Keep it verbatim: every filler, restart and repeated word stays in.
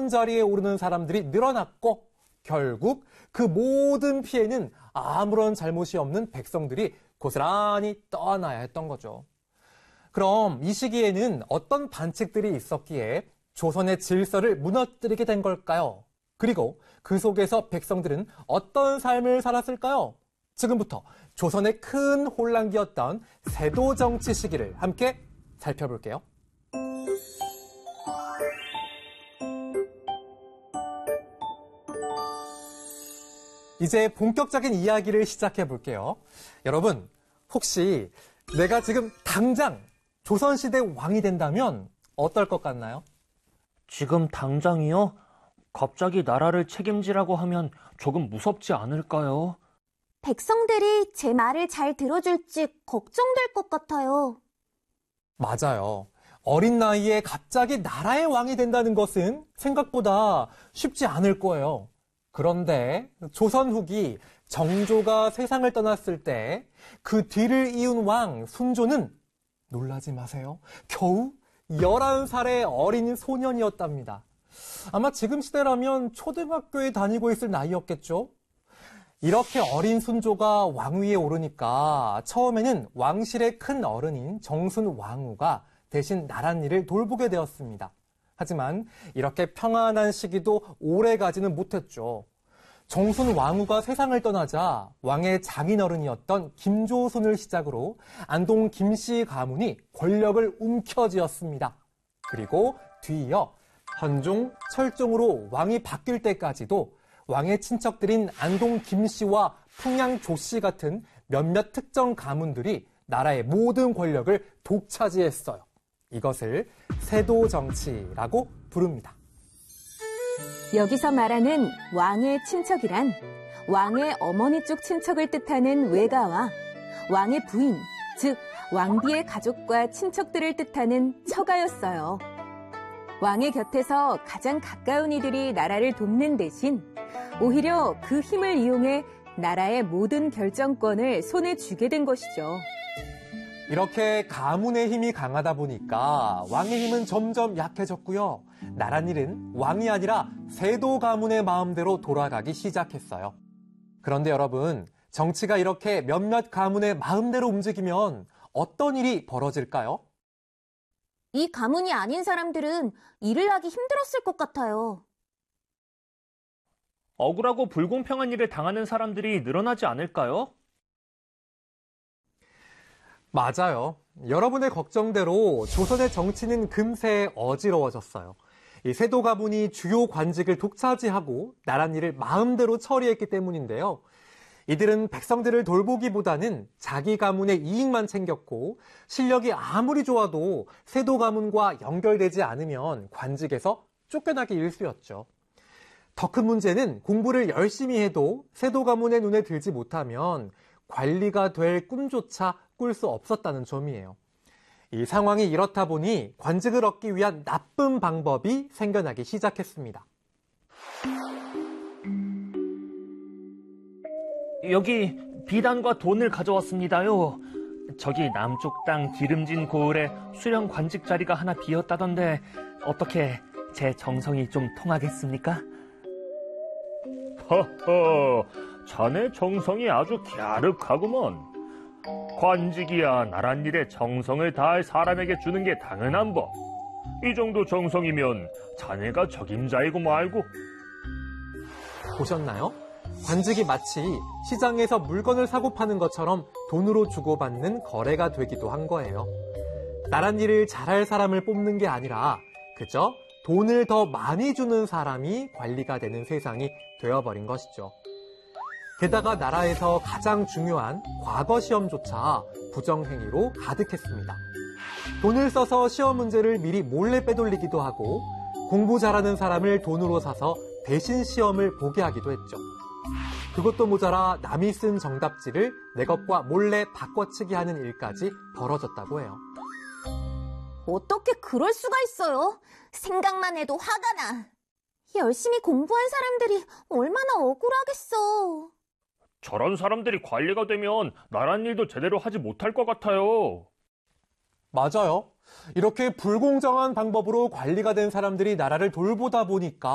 높은 자리에 오르는 사람들이 늘어났고 결국 그 모든 피해는 아무런 잘못이 없는 백성들이 고스란히 떠안아야 했던 거죠. 그럼 이 시기에는 어떤 반칙들이 있었기에 조선의 질서를 무너뜨리게 된 걸까요? 그리고 그 속에서 백성들은 어떤 삶을 살았을까요? 지금부터 조선의 큰 혼란기였던 세도 정치 시기를 함께 살펴볼게요. 이제 본격적인 이야기를 시작해 볼게요. 여러분, 혹시 내가 지금 당장 조선시대 왕이 된다면 어떨 것 같나요? 지금 당장이요? 갑자기 나라를 책임지라고 하면 조금 무섭지 않을까요? 백성들이 제 말을 잘 들어줄지 걱정될 것 같아요. 맞아요. 어린 나이에 갑자기 나라의 왕이 된다는 것은 생각보다 쉽지 않을 거예요. 그런데 조선 후기 정조가 세상을 떠났을 때 그 뒤를 이은 왕 순조는 놀라지 마세요. 겨우 열한 살의 어린 소년이었답니다. 아마 지금 시대라면 초등학교에 다니고 있을 나이였겠죠? 이렇게 어린 순조가 왕위에 오르니까 처음에는 왕실의 큰 어른인 정순 왕후가 대신 나랏일을 돌보게 되었습니다. 하지만 이렇게 평안한 시기도 오래 가지는 못했죠. 정순 왕후가 세상을 떠나자 왕의 장인어른이었던 김조순을 시작으로 안동 김씨 가문이 권력을 움켜쥐었습니다. 그리고 뒤이어 현종, 철종으로 왕이 바뀔 때까지도 왕의 친척들인 안동 김씨와 풍양 조씨 같은 몇몇 특정 가문들이 나라의 모든 권력을 독차지했어요. 이것을 세도 정치라고 부릅니다. 여기서 말하는 왕의 친척이란 왕의 어머니 쪽 친척을 뜻하는 외가와 왕의 부인, 즉 왕비의 가족과 친척들을 뜻하는 처가였어요. 왕의 곁에서 가장 가까운 이들이 나라를 돕는 대신 오히려 그 힘을 이용해 나라의 모든 결정권을 손에 쥐게 된 것이죠. 이렇게 가문의 힘이 강하다 보니까 왕의 힘은 점점 약해졌고요. 나랏일은 왕이 아니라 세도 가문의 마음대로 돌아가기 시작했어요. 그런데 여러분, 정치가 이렇게 몇몇 가문의 마음대로 움직이면 어떤 일이 벌어질까요? 이 가문이 아닌 사람들은 일을 하기 힘들었을 것 같아요. 억울하고 불공평한 일을 당하는 사람들이 늘어나지 않을까요? 맞아요. 여러분의 걱정대로 조선의 정치는 금세 어지러워졌어요. 이 세도 가문이 주요 관직을 독차지하고 나랏일을 마음대로 처리했기 때문인데요. 이들은 백성들을 돌보기보다는 자기 가문의 이익만 챙겼고 실력이 아무리 좋아도 세도 가문과 연결되지 않으면 관직에서 쫓겨나기 일쑤였죠. 더 큰 문제는 공부를 열심히 해도 세도 가문의 눈에 들지 못하면 관리가 될 꿈조차 꿀 수 없었다는 점이에요. 이 상황이 이렇다 보니 관직을 얻기 위한 나쁜 방법이 생겨나기 시작했습니다. 여기 비단과 돈을 가져왔습니다요. 저기 남쪽 땅 기름진 고을에 수령 관직 자리가 하나 비었다던데 어떻게 제 정성이 좀 통하겠습니까? 허허, 자네 정성이 아주 갸륵하구먼. 관직이야 나랏일에 정성을 다할 사람에게 주는 게 당연한 법. 이 정도 정성이면 자네가 적임자이고 말고. 보셨나요? 관직이 마치 시장에서 물건을 사고 파는 것처럼 돈으로 주고받는 거래가 되기도 한 거예요. 나랏일을 잘할 사람을 뽑는 게 아니라 그저 돈을 더 많이 주는 사람이 관리가 되는 세상이 되어버린 것이죠. 게다가 나라에서 가장 중요한 과거 시험조차 부정행위로 가득했습니다. 돈을 써서 시험 문제를 미리 몰래 빼돌리기도 하고 공부 잘하는 사람을 돈으로 사서 대신 시험을 보게 하기도 했죠. 그것도 모자라 남이 쓴 정답지를 내 것과 몰래 바꿔치기 하는 일까지 벌어졌다고 해요. 어떻게 그럴 수가 있어요? 생각만 해도 화가 나. 열심히 공부한 사람들이 얼마나 억울하겠어. 저런 사람들이 관리가 되면 나랏일도 제대로 하지 못할 것 같아요. 맞아요. 이렇게 불공정한 방법으로 관리가 된 사람들이 나라를 돌보다 보니까